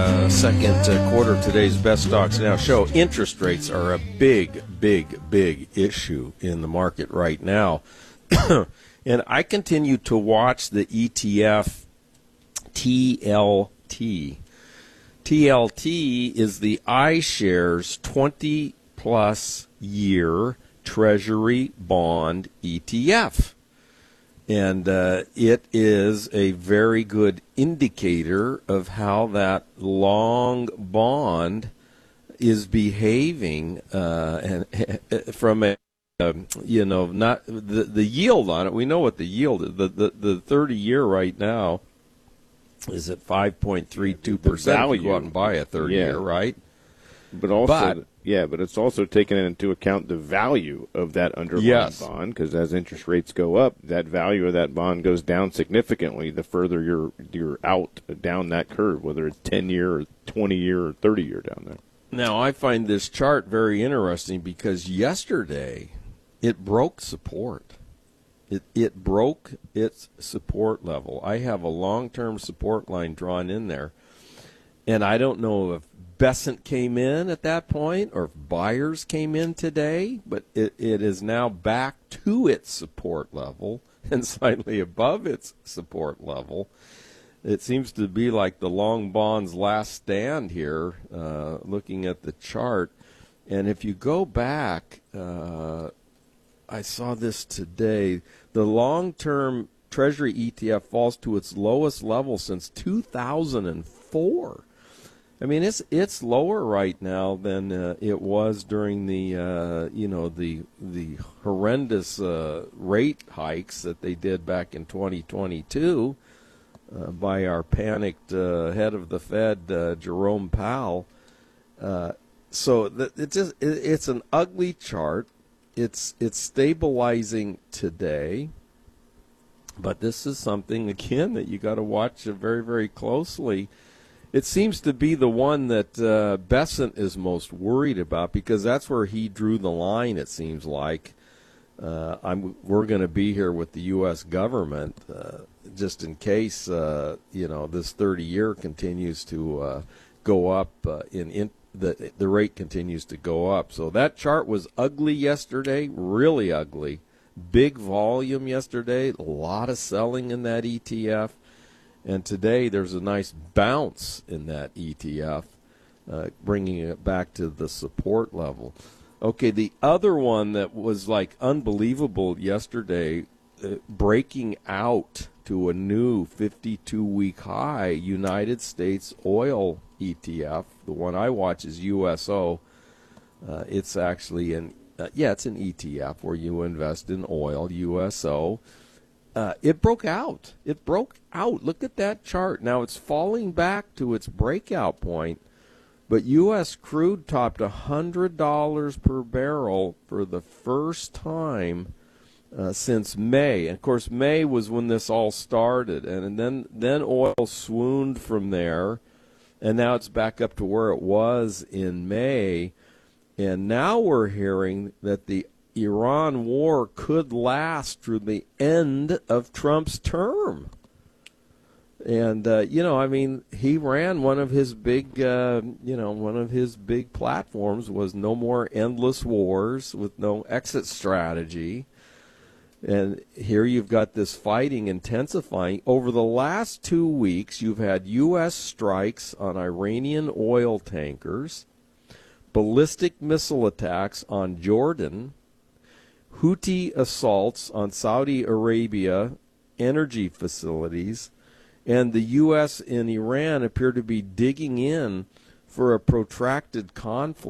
Second quarter of today's Best Stocks Now show. Interest rates are a big issue in the market right now. And I continue to watch the ETF TLT. TLT is the iShares 20-plus year Treasury bond ETF. And it is a very good indicator of how that long bond is behaving, and from a not the yield on it. We know what the yield is. The 30-year right now is at 5.32%. You go out and buy a 30-year, right? But also, but it's also taking into account the value of that underlying bond, because as interest rates go up, that value of that bond goes down significantly the further you're out down that curve, whether it's 10-year or 20-year or 30-year down there. Now, I find this chart very interesting because yesterday it broke support. It broke its support level. I have a long-term support line drawn in there, and I don't know if Besant came in at that point or if buyers came in today, but it is now back to its support level and slightly above its support level. It seems to be like the long bond's last stand here, looking at the chart. And if you go back, I saw this today, the long-term Treasury ETF falls to its lowest level since 2004. I mean, it's lower right now than it was during the the horrendous rate hikes that they did back in 2022 by our panicked head of the Fed, Jerome Powell. So it's an ugly chart. It's stabilizing today, but this is something again that you got to watch very, very closely. It seems to be the one that Besant is most worried about because that's where he drew the line, it seems like. We're going to be here with the U.S. government just in case, this 30-year continues to go up, the rate continues to go up. So that chart was ugly yesterday, really ugly. Big volume yesterday, a lot of selling in that ETF. And today there's a nice bounce in that ETF, bringing it back to the support level. Okay, the other one that was like unbelievable yesterday, breaking out to a new 52-week high, United States oil ETF. The one I watch is USO. It's actually it's an ETF where you invest in oil, USO. It broke out. Look at that chart. Now it's falling back to its breakout point, but U.S. crude topped $100 per barrel for the first time since May. And of course, May was when this all started, and then oil swooned from there, and now it's back up to where it was in May. And now we're hearing that the Iran war could last through the end of Trump's term. And, he ran one of his big, platforms was no more endless wars with no exit strategy. And here you've got this fighting intensifying. Over the last 2 weeks, you've had U.S. strikes on Iranian oil tankers, ballistic missile attacks on Jordan, Houthi assaults on Saudi Arabia energy facilities, and the U.S. and Iran appear to be digging in for a protracted conflict.